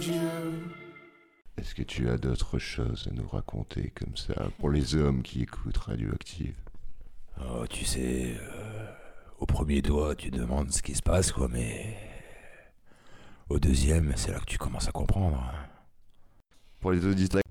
Est-ce que tu as d'autres choses à nous raconter comme ça pour les hommes qui écoutent Radioactive? Oh, tu sais, au premier doigt, tu demandes ce qui se passe, quoi, mais au deuxième, c'est là que tu commences à comprendre. Pour les auditeurs